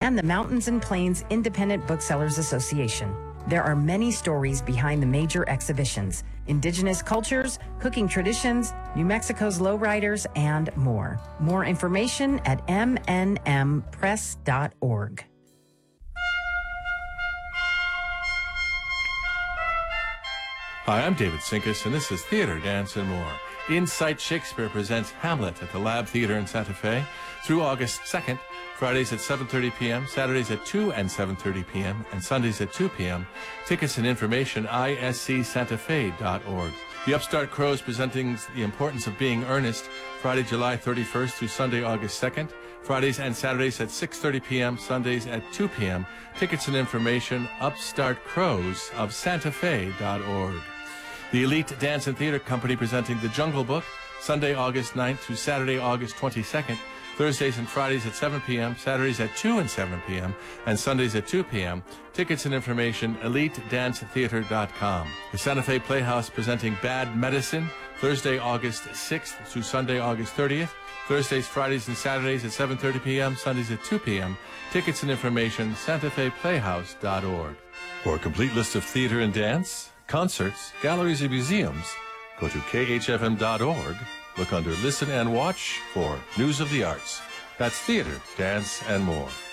and the Mountains and Plains Independent Booksellers Association. There are many stories behind the major exhibitions: indigenous cultures, cooking traditions, New Mexico's lowriders, and more. More information at mnmpress.org. Hi, I'm David Sinkus, and this is Theater, Dance, and More. Insight Shakespeare presents Hamlet at the Lab Theater in Santa Fe through August 2nd, Fridays at 7:30 p.m., Saturdays at 2 and 7:30 p.m., and Sundays at 2 p.m. Tickets and information, iscsantafe.org. The Upstart Crows presenting The Importance of Being Earnest, Friday, July 31st through Sunday, August 2nd. Fridays and Saturdays at 6:30 p.m., Sundays at 2 p.m. Tickets and information, Upstart Crows of SantaFe.org. The Elite Dance and Theater Company presenting The Jungle Book, Sunday, August 9th through Saturday, August 22nd. Thursdays and Fridays at 7 p.m., Saturdays at 2 and 7 p.m., and Sundays at 2 p.m. Tickets and information, EliteDanceTheater.com. The Santa Fe Playhouse presenting Bad Medicine, Thursday, August 6th through Sunday, August 30th. Thursdays, Fridays, and Saturdays at 7:30 p.m., Sundays at 2 p.m. Tickets and information, SantaFePlayhouse.org. For a complete list of theater and dance, concerts, galleries, and museums, go to khfm.org. Look under Listen and Watch for News of the Arts. That's theater, dance, and more.